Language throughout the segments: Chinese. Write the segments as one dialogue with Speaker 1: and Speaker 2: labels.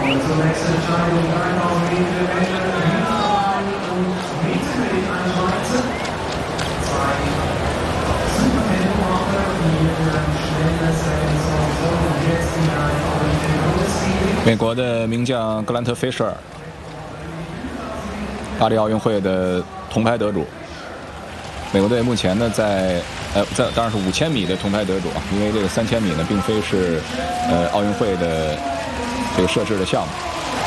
Speaker 1: Nächste Entscheidung 3000 Meter und Meter mit den Anschweizer. Zwei Superheldenmacher, die schnell sein sollen und jetzt in ein
Speaker 2: 美国的名将格兰特·菲舍尔，巴黎奥运会的铜牌得主。美国队目前呢在当然是5000米的铜牌得主啊，因为这个3000米呢并非是奥运会的这个设置的项目。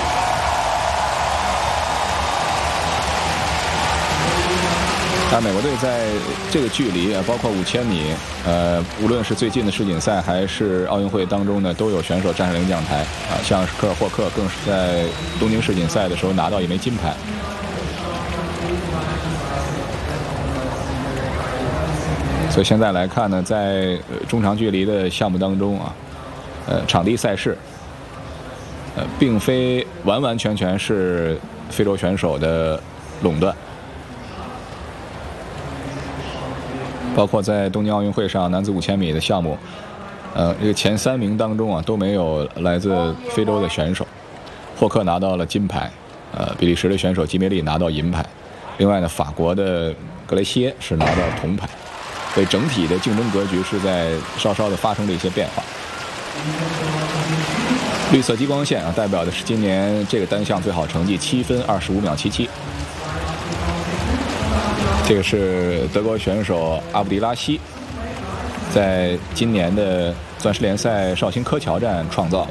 Speaker 2: 但美国队在这个距离包括5000米，无论是最近的世锦赛还是奥运会当中呢，都有选手站上领奖台啊，像是科尔霍克更是在东京世锦赛的时候拿到一枚金牌。所以现在来看呢，在中长距离的项目当中啊，场地赛事，并非完完全全是非洲选手的垄断。包括在东京奥运会上男子5000米的项目，这个前3名当中啊都没有来自非洲的选手。霍克拿到了金牌，比利时的选手吉梅利拿到银牌，另外呢，法国的格雷西耶是拿到铜牌。所以整体的竞争格局是在稍稍的发生了一些变化。绿色激光线啊，代表的是今年这个单项最好成绩7分25秒77。这个是德国选手阿布迪拉西在今年的钻石联赛绍兴柯桥站创造的。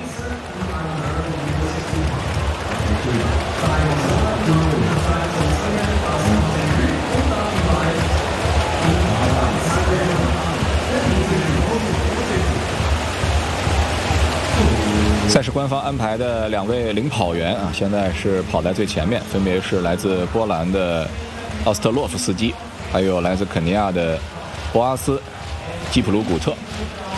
Speaker 2: 赛事官方安排的2位领跑员啊，现在是跑在最前面，分别是来自波兰的奥斯特洛夫斯基，还有来自肯尼亚的博阿斯基普鲁古特。